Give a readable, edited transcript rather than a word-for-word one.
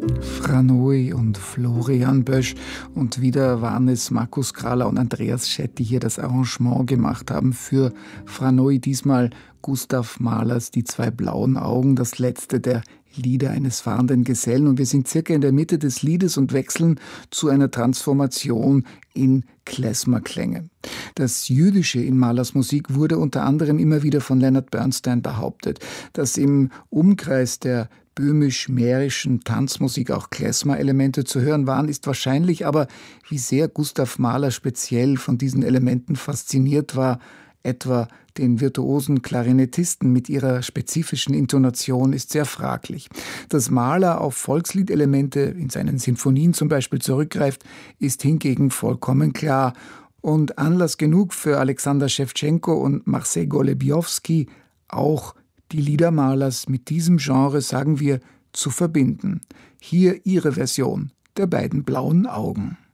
Franoi und Florian Bösch, und wieder waren es Markus Krahler und Andreas Schett, die hier das Arrangement gemacht haben für Franoi. Diesmal Gustav Mahlers Die zwei blauen Augen, das letzte der Lieder eines fahrenden Gesellen. Und wir sind circa in der Mitte des Liedes und wechseln zu einer Transformation in Klezmer-Klänge. Das Jüdische in Mahlers Musik wurde unter anderem immer wieder von Leonard Bernstein behauptet. Dass im Umkreis der böhmisch-mährischen Tanzmusik auch Klezmer-Elemente zu hören waren, ist wahrscheinlich, aber wie sehr Gustav Mahler speziell von diesen Elementen fasziniert war, etwa den virtuosen Klarinettisten mit ihrer spezifischen Intonation, ist sehr fraglich. Dass Mahler auf Volksliedelemente in seinen Sinfonien zum Beispiel zurückgreift, ist hingegen vollkommen klar und Anlass genug für Alexander Schewtschenko und Marcel Golubowski, auch die Lieder Mahlers mit diesem Genre, sagen wir, zu verbinden. Hier ihre Version der beiden blauen Augen.